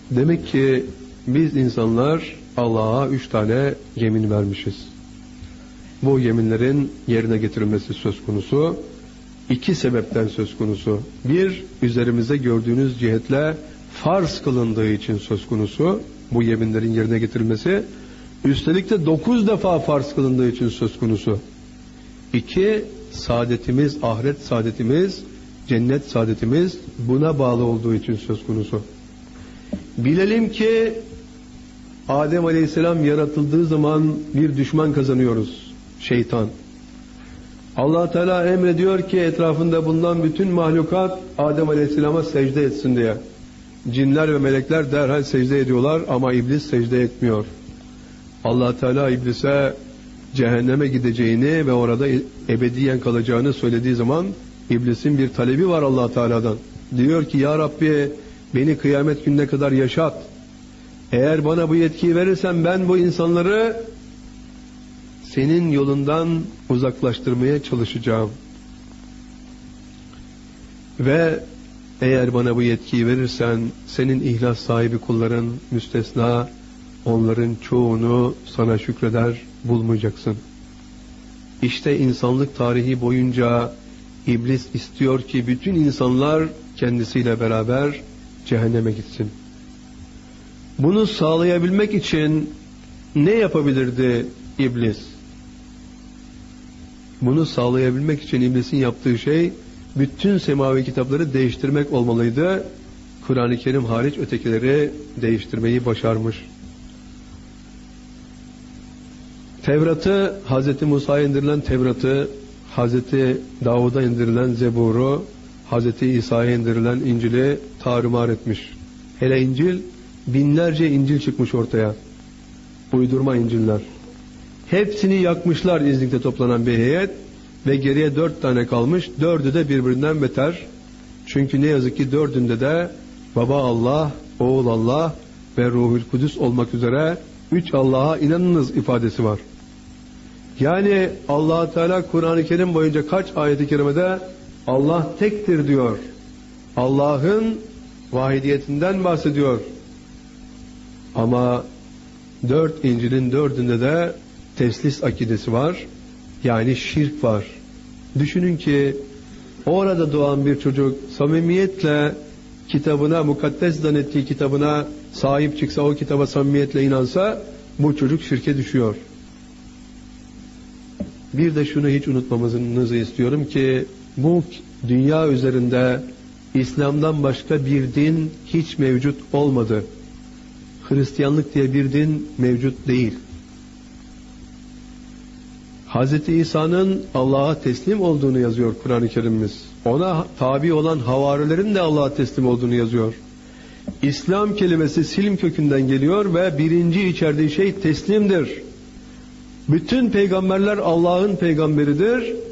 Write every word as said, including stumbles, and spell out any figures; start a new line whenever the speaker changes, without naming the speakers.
Demek ki biz insanlar Allah'a üç tane yemin vermişiz. Bu yeminlerin yerine getirilmesi söz konusu. İki sebepten söz konusu. Bir, üzerimize gördüğünüz cihetle farz kılındığı için söz konusu. Bu yeminlerin yerine getirilmesi. Üstelik de dokuz defa farz kılındığı için söz konusu. İki, saadetimiz, ahiret saadetimiz, cennet saadetimiz buna bağlı olduğu için söz konusu. Bilelim ki Adem Aleyhisselam yaratıldığı zaman bir düşman kazanıyoruz. Şeytan. Allah Teala emrediyor ki etrafında bulunan bütün mahlukat Adem Aleyhisselam'a secde etsin diye. Cinler ve melekler derhal secde ediyorlar ama iblis secde etmiyor. Allah Teala iblise cehenneme gideceğini ve orada ebediyen kalacağını söylediği zaman iblisin bir talebi var Allah Teala'dan. Diyor ki ya Rabbi beni kıyamet gününe kadar yaşat. Eğer bana bu yetkiyi verirsen ben bu insanları senin yolundan uzaklaştırmaya çalışacağım. Ve eğer bana bu yetkiyi verirsen senin ihlas sahibi kulların müstesna, onların çoğunu sana şükreder bulmayacaksın. İşte insanlık tarihi boyunca iblis istiyor ki bütün insanlar kendisiyle beraber cehenneme gitsin. Bunu sağlayabilmek için ne yapabilirdi iblis? Bunu sağlayabilmek için iblisin yaptığı şey bütün semavi kitapları değiştirmek olmalıydı. Kur'an-ı Kerim hariç ötekileri değiştirmeyi başarmış. Tevrat'ı, Hazreti Musa'ya indirilen Tevrat'ı, Hazreti Davud'a indirilen Zebur'u, Hazreti İsa'ya indirilen İncil'i tarumar etmiş. Hele İncil, binlerce İncil çıkmış ortaya. Uydurma İncil'ler. Hepsini yakmışlar İznik'te toplanan bir heyet ve geriye dört tane kalmış. Dördü de birbirinden beter. Çünkü ne yazık ki dördünde de Baba Allah, Oğul Allah ve Ruhul Kudüs olmak üzere üç Allah'a inanınız ifadesi var. Yani Allah Teala Kur'an-ı Kerim boyunca kaç ayet-i kerimede Allah tektir diyor. Allah'ın vahidiyetinden bahsediyor. Ama dört İncil'in dördünde de teslis akidesi var. Yani şirk var. Düşünün ki orada doğan bir çocuk samimiyetle kitabına, mukaddes zannettiği kitabına sahip çıksa, o kitaba samimiyetle inansa bu çocuk şirke düşüyor. Bir de şunu hiç unutmamızı istiyorum ki bu dünya üzerinde İslam'dan başka bir din hiç mevcut olmadı. Hristiyanlık diye bir din mevcut değil. Hazreti İsa'nın Allah'a teslim olduğunu yazıyor Kur'an-ı Kerim'imiz. Ona tabi olan havarilerin de Allah'a teslim olduğunu yazıyor. İslam kelimesi silm kökünden geliyor ve birinci içerdiği şey teslimdir. Bütün peygamberler Allah'ın peygamberidir.